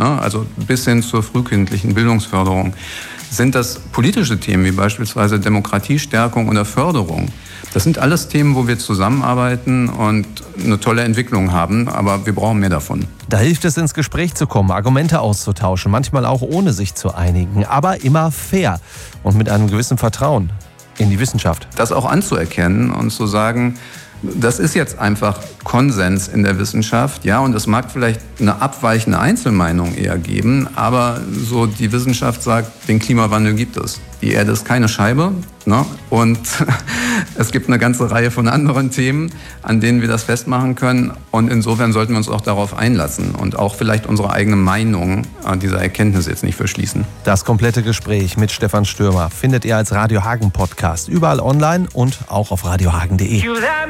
ne? Also bis hin zur frühkindlichen Bildungsförderung. Sind das politische Themen wie beispielsweise Demokratiestärkung oder Förderung? Das sind alles Themen, wo wir zusammenarbeiten und eine tolle Entwicklung haben, aber wir brauchen mehr davon. Da hilft es, ins Gespräch zu kommen, Argumente auszutauschen, manchmal auch ohne sich zu einigen, aber immer fair und mit einem gewissen Vertrauen in die Wissenschaft. Das auch anzuerkennen und zu sagen, das ist jetzt einfach Konsens in der Wissenschaft, ja, und es mag vielleicht eine abweichende Einzelmeinung eher geben, aber so die Wissenschaft sagt, den Klimawandel gibt es. Die Erde ist keine Scheibe, ne? Und es gibt eine ganze Reihe von anderen Themen, an denen wir das festmachen können. Und insofern sollten wir uns auch darauf einlassen und auch vielleicht unsere eigene Meinung an dieser Erkenntnis jetzt nicht verschließen. Das komplette Gespräch mit Stefan Stürmer findet ihr als Radio Hagen Podcast überall online und auch auf radiohagen.de.